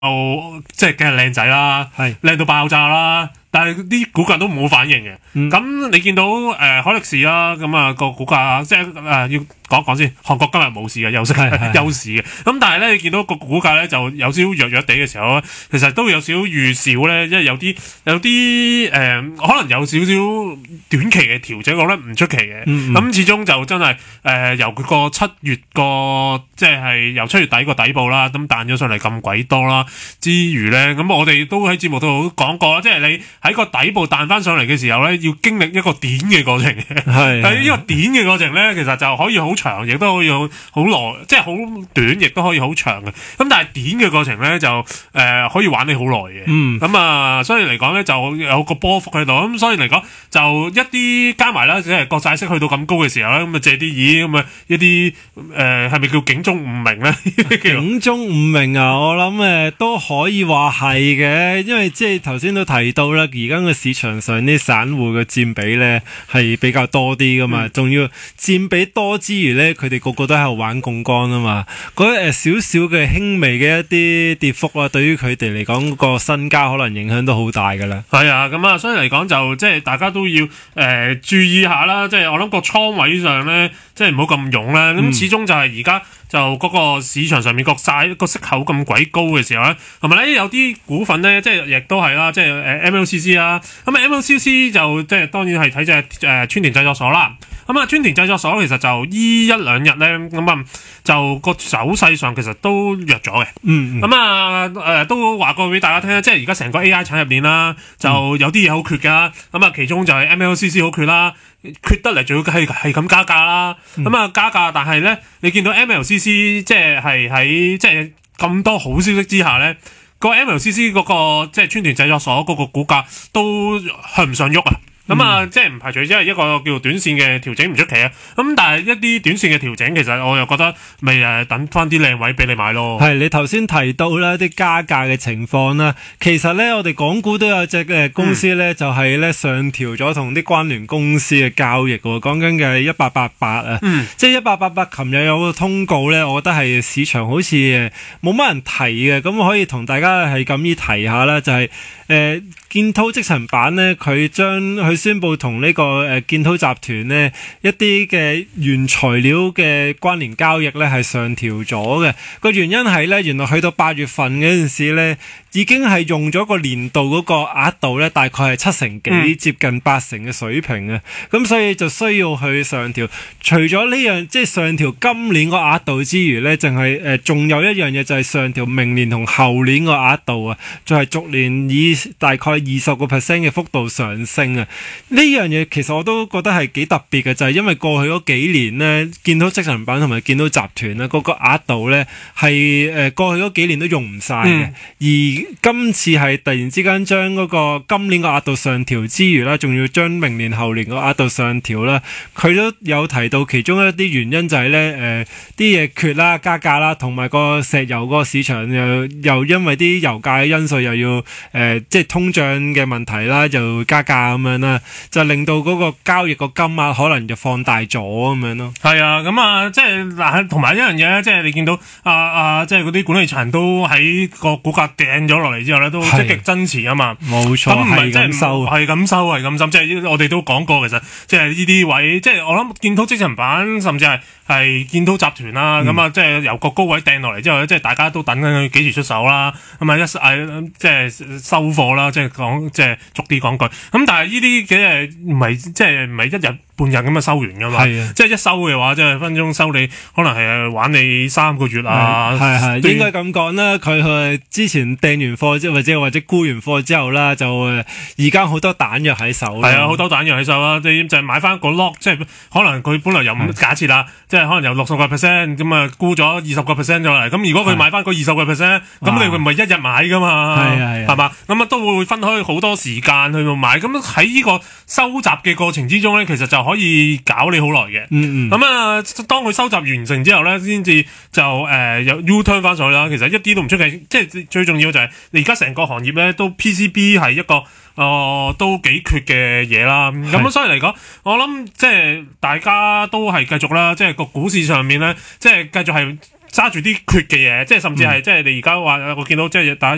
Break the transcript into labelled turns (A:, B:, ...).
A: 即係梗係靚仔啦，靚到爆炸啦。但係啲股價都冇反應嘅，咁你見到海力士啦，咁啊個股價即係要講一講先，韓國今日冇事嘅，休市嘅，咁但係咧你見到個股價咧就有少少弱弱地嘅時候咧，其實都有少少預兆咧，因為有啲可能有少少短期嘅調整，我覺得唔出奇嘅，咁始終就真係由佢個7月個即係由7月底個底部啦，咁彈咗上嚟咁鬼多啦，之餘咧，咁我哋都喺節目度講過啦，即係你喺個底部彈翻上嚟嘅時候咧，要經歷一個點嘅過程嘅。但係呢個點嘅過程咧，其實就可以好長，亦都可以好耐，即係好短，亦都可以好長嘅。咁但係點嘅過程咧，就可以玩你好耐嘅。咁啊，所以嚟講咧，就有個波幅喺度。咁所以嚟講，就一啲加埋啦，即係國債息去到咁高嘅時候咧，咁啊借啲意，咁啊一啲係咪叫警鐘誤鳴咧？
B: 警鐘誤鳴啊，我諗都可以話係嘅，因為即係頭先都提到啦。而家個市場上啲散戶嘅佔比咧係比較多啲噶嘛，仲要佔比多之餘咧，佢哋個個都喺度玩槓桿啊嘛，嗰少少嘅輕微嘅一啲跌幅啦，對於佢哋嚟講個身家可能影響都好大噶啦。
A: 係啊，咁啊，所以嚟講就即係大家都要注意下啦，即係我諗個倉位上咧，即係唔好咁勇啦。咁始終就係而家就嗰個市場上面個債個息口咁鬼高嘅時候咧，同埋咧有啲股份咧，即係亦都係啦，即係MLCC 啦，咁啊 MLCC 就即係當然係睇隻川田製作所啦。咁啊川田製作所其實就依一兩日咧，咁啊就個走勢上其實都弱咗嘅。咁啊都話過俾大家聽啦，即係而家成個 AI 產業鏈啦，就有啲嘢好缺噶。咁啊其中就係 MLCC 好缺啦。缺得嚟，仲要係咁加價啦，咁啊加價，但係咧，你見到 MLCC 即係喺即係咁多好消息之下咧，個 MLCC 嗰個即係川田製作所嗰個股價都向唔上喐啊！咁啊，即係唔排除即係一個叫做短線嘅調整唔出奇啊！咁但係一啲短線嘅調整，其實我又覺得咪等翻啲靚位俾你買咯。
B: 係你頭先提到啦啲加價嘅情況啦，其實咧我哋港股都有隻公司咧，就係咧上調咗同啲關聯公司嘅交易喎，講緊嘅1888啊，即係1888。琴日有個通告咧，我覺得係市場好似冇乜人提嘅，咁可以同大家係咁意提下啦，就係建滔積層板咧，佢宣布同呢個建滔集團咧一啲嘅原材料嘅關聯交易咧係上調咗嘅。個原因係咧，原來去到8月份嗰陣時咧，已經係用咗個年度嗰個額度咧，大概係7成幾，接近8成嘅水平啊。咁所以就需要去上調。除咗呢樣即係上調今年個額度之餘咧，淨係仲有一樣嘢就係上調明年同後年個額度啊，就係逐年以大概20% 嘅幅度上升啊！呢樣嘢其實我都覺得係幾特別嘅，就係因為過去嗰幾年呢，建滔積層板同埋建滔集團呢嗰個額度呢係過去嗰幾年都用唔晒嘅，而今次係突然之間將嗰個今年個額度上調之餘啦，仲要將明年後年個額度上調啦。佢都有提到其中一啲原因就係呢啲嘢缺啦、加價啦，同埋個石油個市場又因為啲油價嘅因素又要即係通脹嘅問題啦，就加價咁樣啦，就令到嗰個交易個金額可能就放大咗咁樣咯。
A: 係啊，咁啊，即係嗱，同埋一樣嘢咧，即係你見到即係嗰啲管理層都喺個股價掟咗落嚟之後咧，都積極增持啊嘛。
B: 冇錯，咁唔係咁收，
A: 係咁收，即係我哋都講過，其實即係呢啲位，即係我諗建滔積層板，甚至係建滔集團啦，咁啊，即係由個高位掟落嚟之後咧，即係大家都等緊佢幾時出手啦，咁啊即係收貨啦，即係逐啲講句，咁但係呢啲嘅唔係一日半日咁樣收完噶嘛，即係一收嘅話，即係分鐘收你，可能係玩你3個月啊。
B: 係應該咁講啦，佢之前訂完貨之後或者沽完貨之後啦，就而家好多彈藥喺手。係
A: 啊，好多彈藥喺手啦，就係買翻個 lock， 即係可能佢本來由假設啦，即係可能由60% 咁啊沽咗20% 咗嚟，咁如果佢買翻個20%，咁你會唔係一日買噶嘛？係嘛？咁啊都會分開好多時間去買，咁喺呢個收集嘅過程之中咧，其實就可以搞你好耐嘅。咁啊，當佢收集完成之後咧，先至就有 U-turn 翻上去啦。其實一啲都唔出奇，即係最重要就係你而家成個行業咧都 PCB 係一個都幾缺嘅嘢啦。咁所以嚟講，我諗即係大家都係繼續啦，即係個股市上面咧，即係繼續係揸住啲缺嘅嘢，即係甚至係即係你而家話我見到即係大家